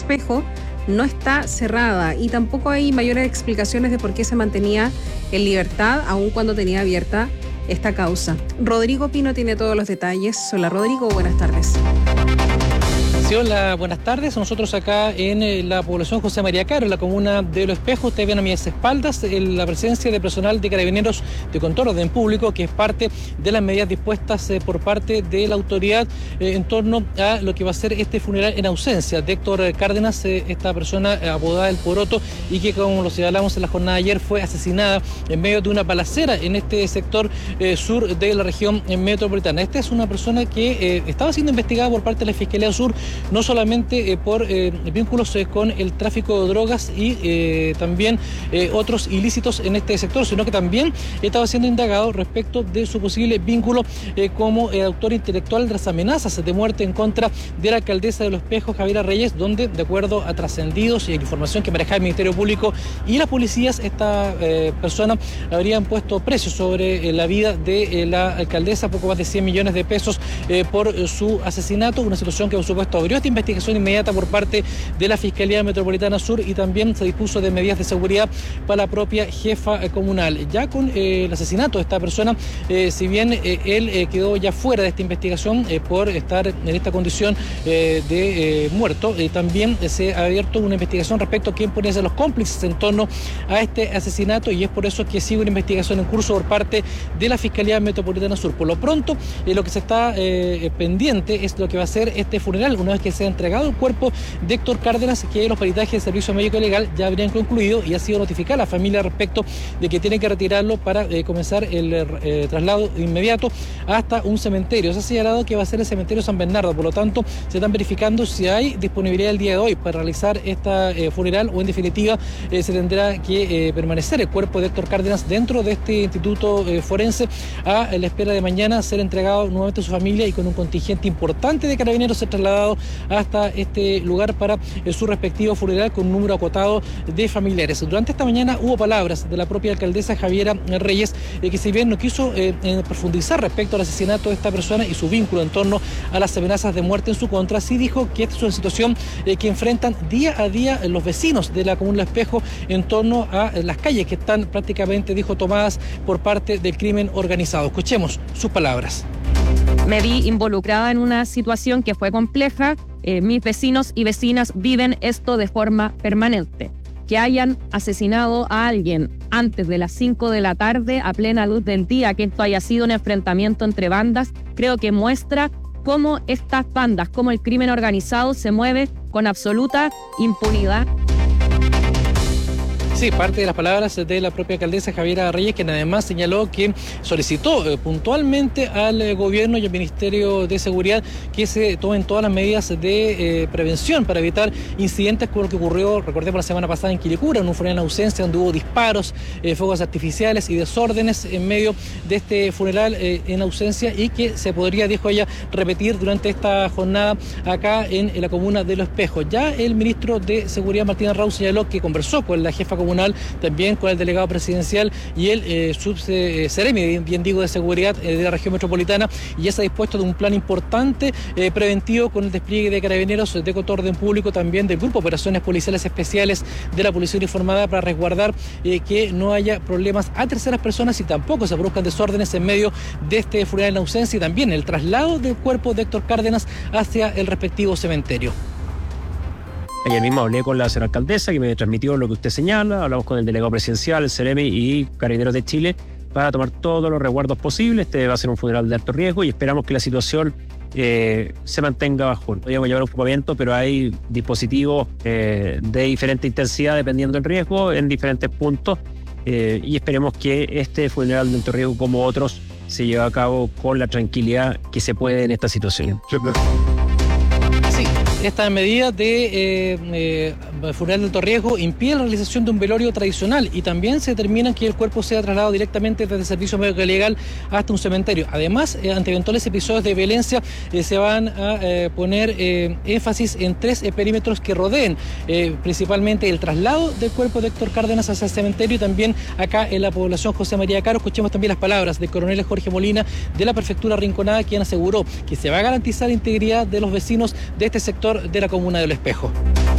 Espejo no está cerrada y tampoco hay mayores explicaciones de por qué se mantenía en libertad aun cuando tenía abierta esta causa. Rodrigo Pino tiene todos los detalles. Hola Rodrigo, buenas tardes. Sí, hola, buenas tardes. Nosotros acá en la población José María Caro, en la comuna de Los Espejos, ustedes ven a mis espaldas la presencia de personal de Carabineros de Control de Orden Público, que es parte de las medidas dispuestas por parte de la autoridad en torno a lo que va a ser este funeral en ausencia de Héctor Cárdenas, esta persona apodada El Poroto, y que, como lo señalamos en la jornada de ayer, fue asesinada en medio de una balacera en este sector sur de la región metropolitana. Esta es una persona que estaba siendo investigada por parte de la Fiscalía Sur, no solamente por vínculos con el tráfico de drogas y también otros ilícitos en este sector, sino que también estaba siendo indagado respecto de su posible vínculo como autor intelectual de las amenazas de muerte en contra de la alcaldesa de Los Espejos, Javiera Reyes, donde, de acuerdo a trascendidos y a información que manejaba el Ministerio Público y las policías, esta persona habrían puesto precios sobre la vida de la alcaldesa, poco más de 100 millones de pesos por su asesinato, una situación que por supuesto abrió esta investigación inmediata por parte de la Fiscalía Metropolitana Sur, y también se dispuso de medidas de seguridad para la propia jefa comunal. Ya con el asesinato de esta persona, si bien él quedó ya fuera de esta investigación por estar en esta condición de muerto, también se ha abierto una investigación respecto a quién podrían ser los cómplices en torno a este asesinato, y es por eso que sigue una investigación en curso por parte de la Fiscalía Metropolitana Sur. Por lo pronto, lo que se está pendiente es lo que va a ser este funeral, una vez que se ha entregado el cuerpo de Héctor Cárdenas, que los peritajes de Servicio Médico Legal ya habrían concluido, y ha sido notificada la familia respecto de que tiene que retirarlo para comenzar el traslado inmediato hasta un cementerio. Se ha señalado que va a ser el cementerio San Bernardo, por lo tanto se están verificando si hay disponibilidad el día de hoy para realizar esta funeral, o en definitiva se tendrá que permanecer el cuerpo de Héctor Cárdenas dentro de este instituto forense a la espera de mañana ser entregado nuevamente a su familia, y con un contingente importante de carabineros ser trasladado hasta este lugar para su respectivo funeral con un número acotado de familiares. Durante esta mañana hubo palabras de la propia alcaldesa Javiera Reyes, que si bien no quiso profundizar respecto al asesinato de esta persona y su vínculo en torno a las amenazas de muerte en su contra, sí dijo que esta es una situación que enfrentan día a día los vecinos de la comuna de Espejo en torno a las calles que están prácticamente, dijo, tomadas por parte del crimen organizado. Escuchemos sus palabras. Me vi involucrada en una situación que fue compleja. Mis vecinos y vecinas viven esto de forma permanente. Que hayan asesinado a alguien antes de las 5 de la tarde, a plena luz del día, que esto haya sido un enfrentamiento entre bandas, creo que muestra cómo estas bandas, cómo el crimen organizado se mueve con absoluta impunidad. Sí, parte de las palabras de la propia alcaldesa Javiera Reyes, quien además señaló que solicitó puntualmente al gobierno y al Ministerio de Seguridad que se tomen todas las medidas de prevención para evitar incidentes como lo que ocurrió, recordemos, la semana pasada en Quilicura, en un funeral en ausencia donde hubo disparos, fuegos artificiales y desórdenes en medio de este funeral en ausencia, y que se podría, dijo ella, repetir durante esta jornada acá en la comuna de Los Espejos. Ya el ministro de Seguridad, Martín Arrau, señaló que conversó con la jefa comunal, también con el delegado presidencial y el subseremi, bien digo, de seguridad de la región metropolitana, y ya se ha dispuesto de un plan importante preventivo con el despliegue de carabineros de Control de Orden Público, también del Grupo de Operaciones Policiales Especiales de la Policía Uniformada, para resguardar que no haya problemas a terceras personas y tampoco se produzcan desórdenes en medio de este funeral en ausencia, y también el traslado del cuerpo de Héctor Cárdenas hacia el respectivo cementerio. Ayer mismo hablé con la señora alcaldesa, que me transmitió lo que usted señala. Hablamos con el delegado presidencial, el Ceremi y Carabineros de Chile para tomar todos los resguardos posibles. Este va a ser un funeral de alto riesgo y esperamos que la situación se mantenga bajo. Podríamos llevar un ocupamiento, pero hay dispositivos de diferente intensidad dependiendo del riesgo en diferentes puntos, y esperemos que este funeral de alto riesgo, como otros, se lleve a cabo con la tranquilidad que se puede en esta situación. Sí, esta medida de funeral de alto riesgo impide la realización de un velorio tradicional, y también se determina que el cuerpo sea trasladado directamente desde el Servicio Médico Legal hasta un cementerio. Además, ante eventuales episodios de violencia, se van a poner énfasis en 3 perímetros que rodeen principalmente el traslado del cuerpo de Héctor Cárdenas hacia el cementerio, y también acá en la población José María Caro. Escuchemos también las palabras del coronel Jorge Molina de la Prefectura Rinconada, quien aseguró que se va a garantizar la integridad de los vecinos de este sector de la comuna de Los Espejos.